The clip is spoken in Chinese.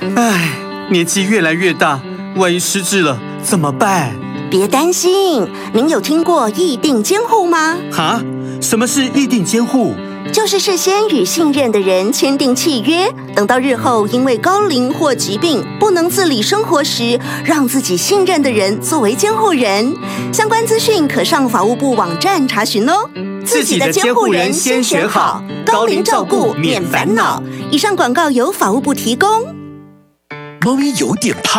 唉，年纪越来越大，万一失智了怎么办？ 别担心，您有听过议定监护吗？ 哈？什么是议定监护？ 就是事先与信任的人签订契约，等到日后因为高龄或疾病不能自理生活时，让自己信任的人作为监护人。相关资讯可上法务部网站查询哦。 自己的监护人先选好，高龄照顾免烦恼。 以上广告由法务部提供。 猫咪有点怕。